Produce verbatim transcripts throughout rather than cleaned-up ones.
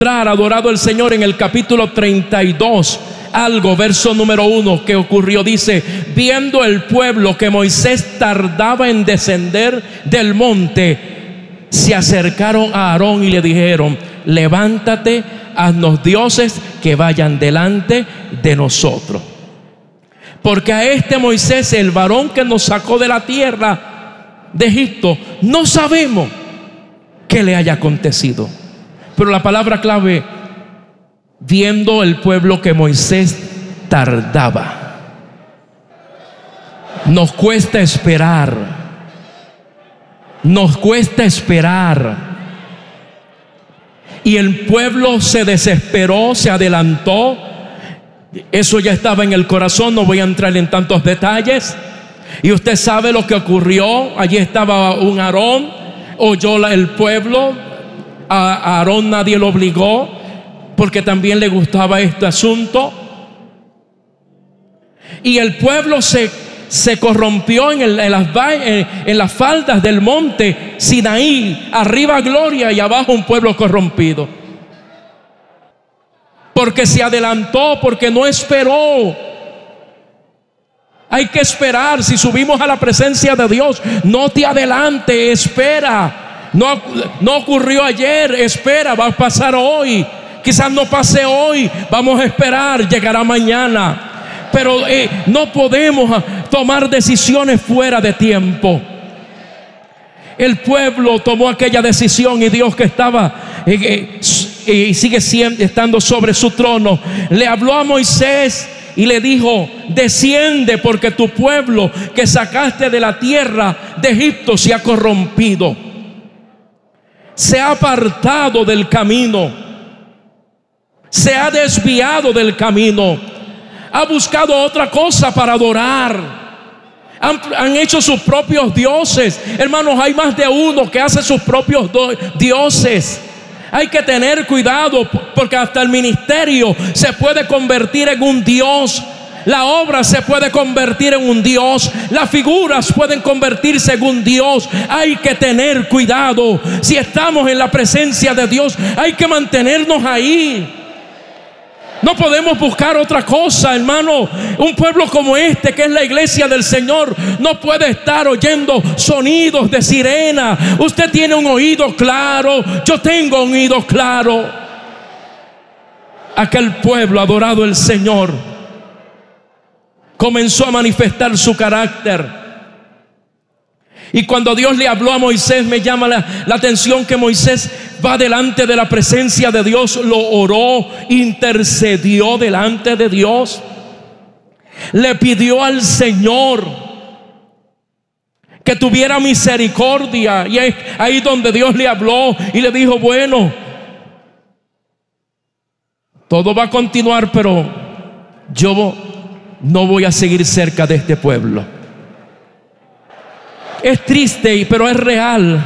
Adorado el Señor en el capítulo treinta y dos, algo, verso número uno, que ocurrió. Dice: viendo el pueblo que Moisés tardaba en descender del monte, se acercaron a Aarón y le dijeron: levántate, haznos dioses que vayan delante de nosotros. Porque a este Moisés, el varón que nos sacó de la tierra de Egipto, no sabemos qué le haya acontecido. Pero la palabra clave: viendo el pueblo que Moisés tardaba. Nos cuesta esperar. Nos cuesta esperar. Y el pueblo se desesperó, se adelantó. Eso ya estaba en el corazón, no voy a entrar en tantos detalles. Y usted sabe lo que ocurrió. Allí estaba un Aarón, oyó el pueblo. A Aarón nadie lo obligó, porque también le gustaba este asunto. Y el pueblo se, se corrompió en, el, en, las, en, en las faldas del monte Sinaí. Arriba gloria y abajo un pueblo corrompido. Porque se adelantó, porque no esperó. Hay que esperar. Si subimos a la presencia de Dios, no te adelante, espera. No, no ocurrió ayer, espera, va a pasar hoy. Quizás no pase hoy, vamos a esperar, llegará mañana. Pero eh, no podemos tomar decisiones fuera de tiempo. El pueblo tomó aquella decisión, y Dios, que estaba eh, eh, y sigue siendo, estando sobre su trono, le habló a Moisés y le dijo: desciende, porque tu pueblo que sacaste de la tierra de Egipto se ha corrompido. Se ha apartado del camino, se ha desviado del camino, ha buscado otra cosa para adorar. Han, han hecho sus propios dioses. Hermanos, hay más de uno que hace sus propios do, dioses. Hay que tener cuidado, porque hasta el ministerio se puede convertir en un dios. La obra se puede convertir en un dios. Las figuras pueden convertirse en un dios. Hay que tener cuidado. Si estamos en la presencia de Dios, hay que mantenernos ahí. No podemos buscar otra cosa, hermano. Un pueblo como este, que es la iglesia del Señor, no puede estar oyendo sonidos de sirena. Usted tiene un oído claro, yo tengo un oído claro. Aquel pueblo, adorado el Señor, comenzó a manifestar su carácter. Y cuando Dios le habló a Moisés, me llama la, la atención que Moisés va delante de la presencia de Dios, lo oró, intercedió delante de Dios, le pidió al Señor que tuviera misericordia. Y es ahí donde Dios le habló y le dijo: bueno, todo va a continuar, pero yo no voy a seguir cerca de este pueblo. Es triste, pero es real.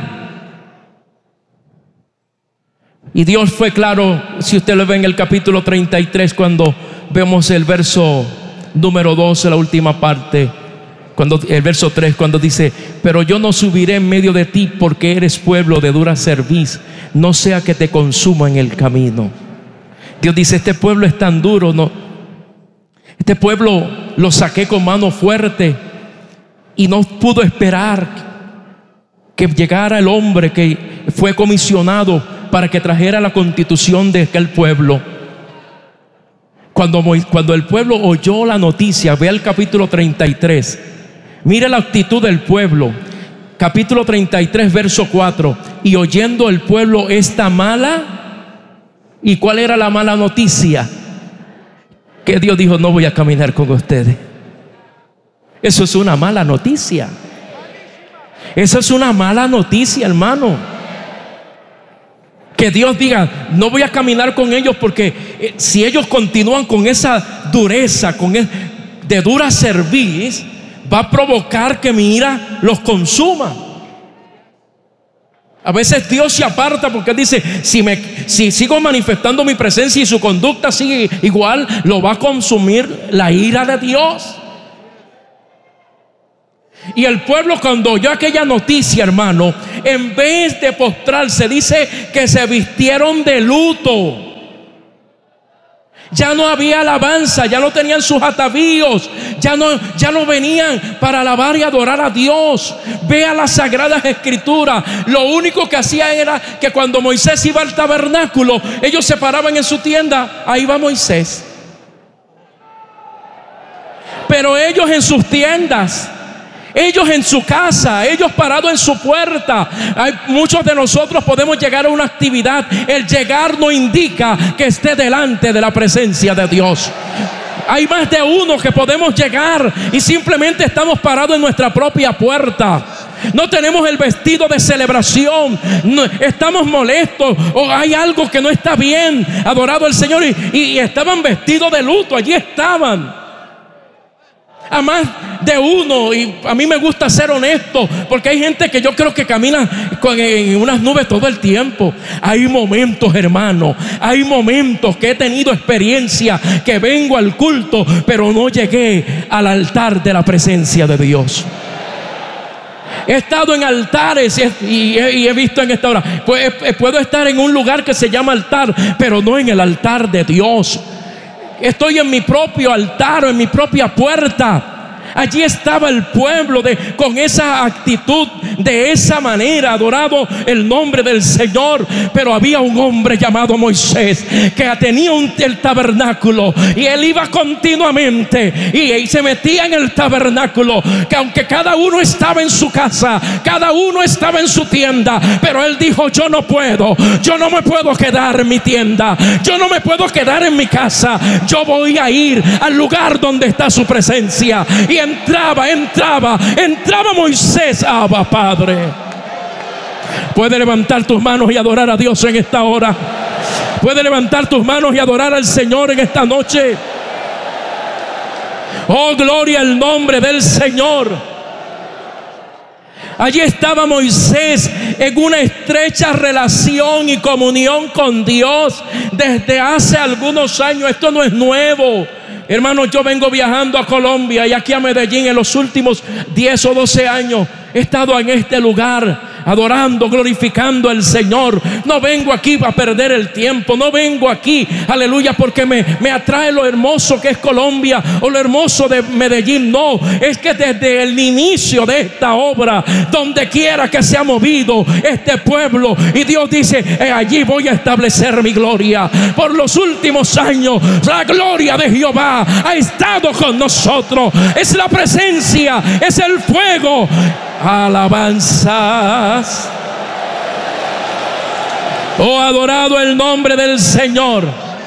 Y Dios fue claro. Si usted lo ve en el capítulo treinta y tres, cuando vemos el verso número doce, la última parte, cuando, el verso tres, cuando dice: pero yo no subiré en medio de ti, porque eres pueblo de dura cerviz, no sea que te consuma en el camino. Dios dice: este pueblo es tan duro, no. Este pueblo lo saqué con mano fuerte, y no pudo esperar que llegara el hombre que fue comisionado para que trajera la constitución de aquel pueblo. Cuando, cuando el pueblo oyó la noticia, ve el capítulo treinta y tres, mire la actitud del pueblo. Capítulo treinta y tres, verso cuatro: y oyendo el pueblo esta mala. ¿Y cuál era la mala noticia? Que Dios dijo: no voy a caminar con ustedes. Eso es una mala noticia. Eso es una mala noticia, hermano. Que Dios diga: no voy a caminar con ellos, porque eh, si ellos continúan con esa dureza, con el, de dura cerviz, va a provocar que mi ira los consuma. A veces Dios se aparta porque dice: si, me, si sigo manifestando mi presencia y su conducta sigue igual, lo va a consumir la ira de Dios. Y el pueblo, cuando oyó aquella noticia, hermano, en vez de postrarse, dice que se vistieron de luto. Ya no había alabanza, ya no tenían sus atavíos, ya no, ya no venían para alabar y adorar a Dios. Vea las sagradas escrituras. Lo único que hacía era que cuando Moisés iba al tabernáculo, ellos se paraban en su tienda. Ahí va Moisés. Pero ellos en sus tiendas, ellos en su casa, ellos parados en su puerta. Hay, muchos de nosotros podemos llegar a una actividad. El llegar no indica que esté delante de la presencia de Dios. Hay más de uno que podemos llegar y simplemente estamos parados en nuestra propia puerta. No tenemos el vestido de celebración, no, estamos molestos o hay algo que no está bien. Adorado al Señor y, y, y estaban vestidos de luto. Allí estaban. A más de uno, y a mí me gusta ser honesto, porque hay gente que yo creo que camina con, en unas nubes todo el tiempo. Hay momentos, hermano, hay momentos que he tenido experiencia, que vengo al culto, pero no llegué al altar de la presencia de Dios. He estado en altares y he, y he visto en esta hora, pues, puedo estar en un lugar que se llama altar, pero no en el altar de Dios. Estoy en mi propio altar o en mi propia puerta. Allí estaba el pueblo de, con esa actitud, de esa manera, adorado el nombre del Señor. Pero había un hombre llamado Moisés que tenía un, el tabernáculo, y él iba continuamente y, y se metía en el tabernáculo, que aunque cada uno estaba en su casa, cada uno estaba en su tienda, pero él dijo: yo no puedo, yo no me puedo quedar en mi tienda, yo no me puedo quedar en mi casa, yo voy a ir al lugar donde está su presencia. Y entraba, entraba, entraba Moisés. Abba, Padre. Puede levantar tus manos y adorar a Dios en esta hora. Puede levantar tus manos y adorar al Señor en esta noche. Oh, gloria al nombre del Señor. Allí estaba Moisés en una estrecha relación y comunión con Dios desde hace algunos años. Esto no es nuevo. Hermanos, yo vengo viajando a Colombia y aquí a Medellín en los últimos diez o doce años. He estado en este lugar adorando, glorificando al Señor. No vengo aquí a perder el tiempo. No vengo aquí, aleluya, porque me, me atrae lo hermoso que es Colombia o lo hermoso de Medellín. No, es que desde el inicio de esta obra, donde quiera que se ha movido este pueblo, y Dios dice: eh, allí voy a establecer mi gloria. Por los últimos años, la gloria de Jehová ha estado con nosotros. Es la presencia, es el fuego. Alabanzas. Oh, adorado el nombre del Señor.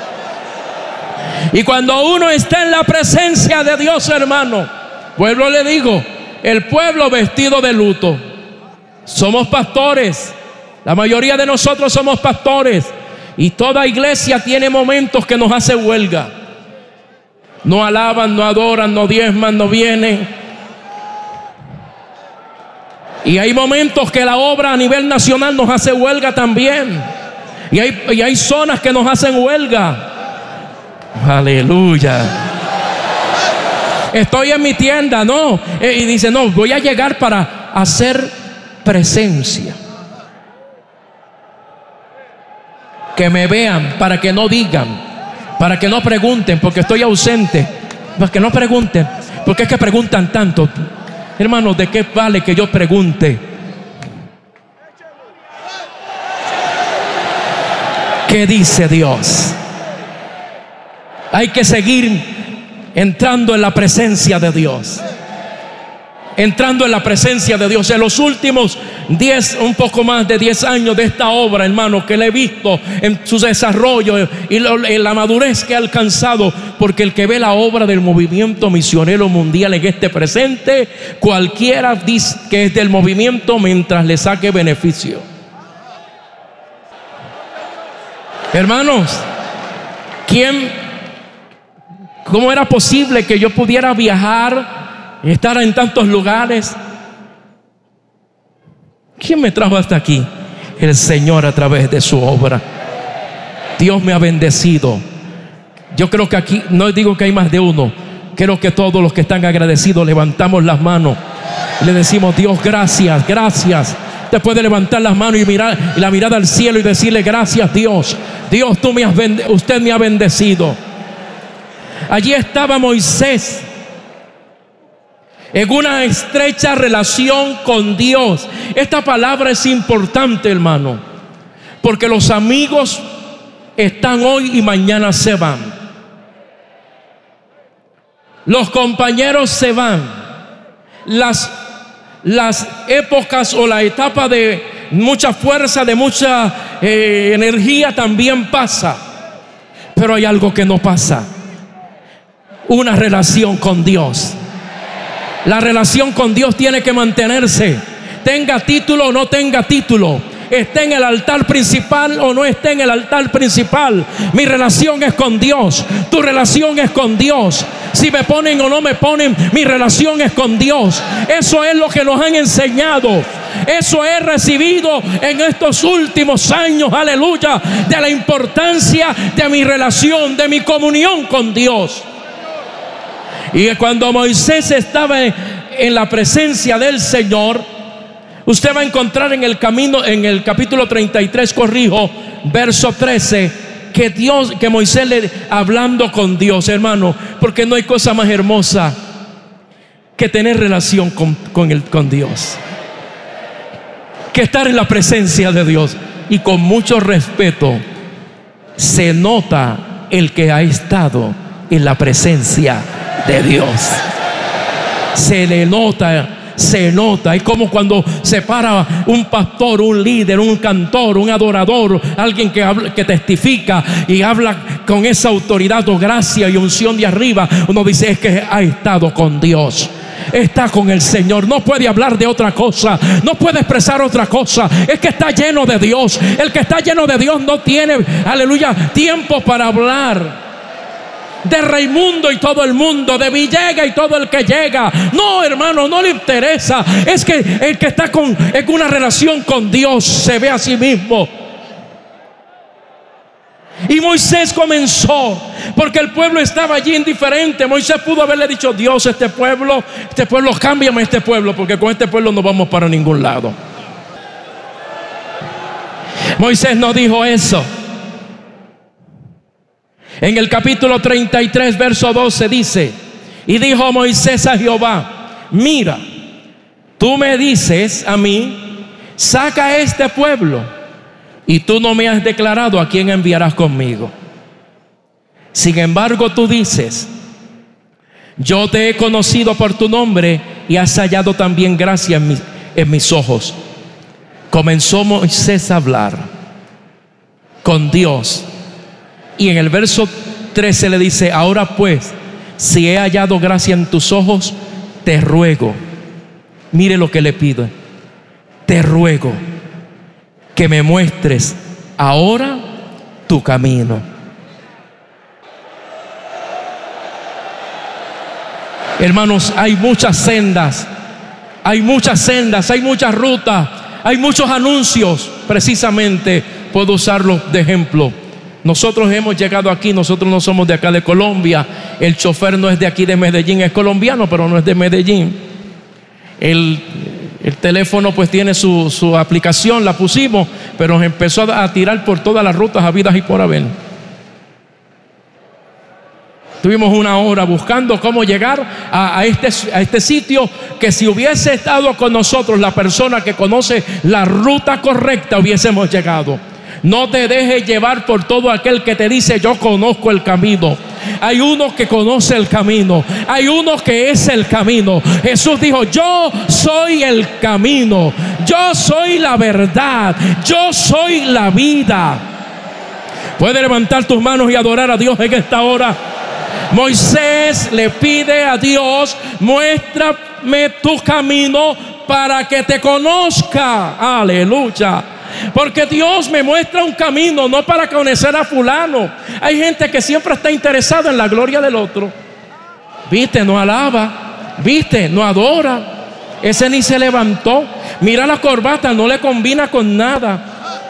Y cuando uno está en la presencia de Dios, hermano, pueblo, le digo, el pueblo vestido de luto. Somos pastores. La mayoría de nosotros somos pastores. Y toda iglesia tiene momentos que nos hace huelga. No alaban, no adoran, no diezman, no vienen. Y hay momentos que la obra a nivel nacional nos hace huelga también. Y hay, y hay zonas que nos hacen huelga. Aleluya. Estoy en mi tienda, no. Y dice: no, voy a llegar para hacer presencia. Que me vean, para que no digan, para que no pregunten, porque estoy ausente. Para que no pregunten, porque es que preguntan tanto. Hermanos, ¿de qué vale que yo pregunte? ¿Qué dice Dios? Hay que seguir entrando en la presencia de Dios. Entrando en la presencia de Dios. En los últimos diez, un poco más de diez años de esta obra, hermano, que le he visto en su desarrollo y lo, en la madurez que ha alcanzado, porque el que ve la obra del movimiento misionero mundial en este presente, cualquiera dice que es del movimiento mientras le saque beneficio. Hermanos, ¿quién, cómo era posible que yo pudiera viajar y estar en tantos lugares? ¿Quién me trajo hasta aquí? El Señor, a través de su obra. Dios me ha bendecido. Yo creo que aquí, no digo que hay más de uno, creo que todos los que están agradecidos levantamos las manos y le decimos: Dios, gracias, gracias. Usted puede levantar las manos y mirar y la mirada al cielo y decirle: gracias, Dios. Dios, tú me has bend- usted me ha bendecido. Allí estaba Moisés, en una estrecha relación con Dios. Esta palabra es importante, hermano, porque los amigos están hoy y mañana se van. Los compañeros se van. Las, las épocas o la etapa de mucha fuerza, de mucha eh, energía también pasa. Pero hay algo que no pasa: una relación con Dios. La relación con Dios tiene que mantenerse, tenga título o no tenga título, esté en el altar principal o no esté en el altar principal. Mi relación es con Dios, tu relación es con Dios. Si me ponen o no me ponen, mi relación es con Dios. Eso es lo que nos han enseñado. Eso he recibido en estos últimos años, aleluya, de la importancia de mi relación, de mi comunión con Dios. Y cuando Moisés estaba en la presencia del Señor, usted va a encontrar en el camino, en el capítulo treinta y tres, corrijo, verso trece, que Dios, que Moisés le hablando con Dios, hermano, porque no hay cosa más hermosa que tener relación con, con, el, con Dios, que estar en la presencia de Dios. Y con mucho respeto, se nota el que ha estado en la presencia de Dios. Se le nota, se nota. Es como cuando se para un pastor, un líder, un cantor, un adorador, alguien que, habla, que testifica y habla con esa autoridad o gracia y unción de arriba. Uno dice: es que ha estado con Dios, está con el Señor, no puede hablar de otra cosa, no puede expresar otra cosa. Es que está lleno de Dios. El que está lleno de Dios no tiene, aleluya, tiempo para hablar de Raimundo y todo el mundo, de Villega y todo el que llega. No, hermano, no le interesa. Es que el que está con, en una relación con Dios se ve a sí mismo. Y Moisés comenzó, porque el pueblo estaba allí indiferente. Moisés pudo haberle dicho: Dios, este pueblo, este pueblo, cámbiame este pueblo, porque con este pueblo no vamos para ningún lado. Moisés no dijo eso. En el capítulo treinta y tres, verso doce dice: y dijo Moisés a Jehová: mira, tú me dices a mí, saca a este pueblo, y tú no me has declarado a quién enviarás conmigo. Sin embargo, tú dices: yo te he conocido por tu nombre, y has hallado también gracia en, mi, en mis ojos. Comenzó Moisés a hablar con Dios. Y en el verso trece le dice: ahora pues, si he hallado gracia en tus ojos, te ruego. Mire lo que le pido: te ruego que me muestres ahora tu camino. Hermanos, hay muchas sendas, hay muchas sendas, hay muchas rutas, hay muchos anuncios. Precisamente puedo usarlo de ejemplo. Nosotros hemos llegado aquí, nosotros no somos de acá de Colombia. El chofer no es de aquí de Medellín, es colombiano, pero no es de Medellín. El, el teléfono pues tiene su, su aplicación, la pusimos, pero nos empezó a, a tirar por todas las rutas habidas y por haber. Tuvimos una hora buscando cómo llegar a, a, este, a este sitio, que si hubiese estado con nosotros la persona que conoce la ruta correcta, hubiésemos llegado. No te dejes llevar por todo aquel que te dice: yo conozco el camino. Hay uno que conoce el camino, hay uno que es el camino. Jesús dijo: yo soy el camino, yo soy la verdad, yo soy la vida. Puedes levantar tus manos y adorar a Dios en esta hora. Moisés le pide a Dios: muéstrame tu camino para que te conozca. Aleluya. Porque Dios me muestra un camino, no para conocer a fulano. Hay gente que siempre está interesada en la gloria del otro. Viste, no alaba. Viste, no adora. Ese ni se levantó. Mira la corbata, no le combina con nada.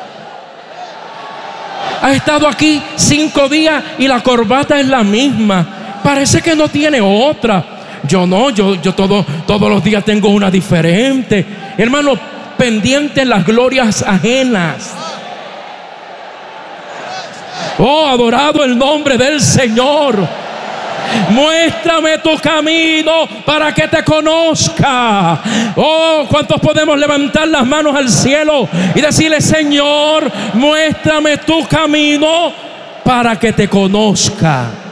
Ha estado aquí cinco días y la corbata es la misma. Parece que no tiene otra. Yo no, yo, yo todo, todos los días tengo una diferente. Hermano, pendiente en las glorias ajenas. Oh, adorado el nombre del Señor. Muéstrame tu camino para que te conozca. Oh, ¿cuántos podemos levantar las manos al cielo y decirle: Señor, muéstrame tu camino para que te conozca?